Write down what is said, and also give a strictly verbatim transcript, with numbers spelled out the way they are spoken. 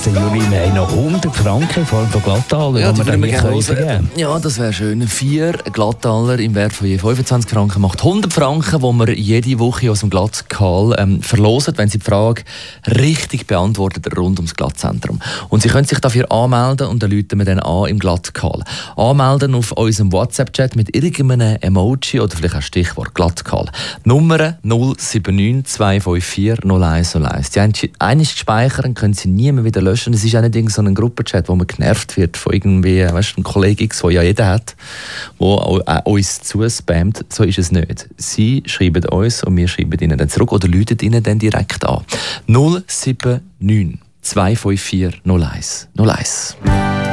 heisst, Juri, wir haben noch hundert Franken in Form von Glattaler, ja, die wir dann hier vergeben. Ja, das wäre schön. Vier Glattaler im Wert von je fünfundzwanzig Franken macht hundert Franken, die wir jede Woche aus dem Glattkal ähm, verlosen, wenn Sie die Frage richtig beantworten rund ums Glattzentrum. Und Sie können sich dafür anmelden und dann rufen wir dann an im Glattkal. Anmelden auf unserem WhatsApp-Chat mit irgendeinem Emoji oder vielleicht ein Stichwort Glattkal. Nummer null sieben neun zwei fünf vier null eins null eins. Die einmal gespeichert, können Sie nie mehr wieder löschen. Es ist auch nicht so ein Gruppenchat, wo man genervt wird von irgendwie, weißt, einem Kollegen X, den ja jeder hat, der uns zuspammt. So ist es nicht. Sie schreiben uns und wir schreiben Ihnen dann zurück oder rufen Ihnen dann direkt an. null sieben neun zwei fünf vier null eins null eins.